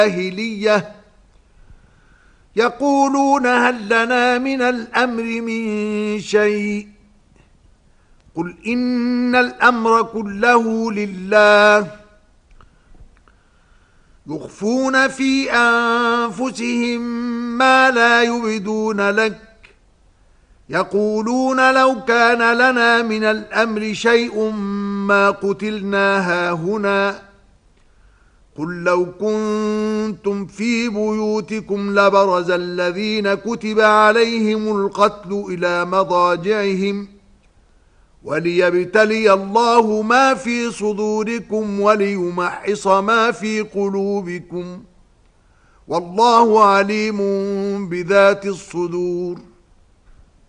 الجاهلية يقولون هل لنا من الأمر من شيء قل إن الأمر كله لله يخفون في أنفسهم ما لا يبدون لك يقولون لو كان لنا من الأمر شيء ما قتلنا هاهنا قل لو كنتم في بيوتكم لبرز الذين كتب عليهم القتل إلى مضاجعهم وليبتلي الله ما في صدوركم وليمحص ما في قلوبكم والله عليم بذات الصدور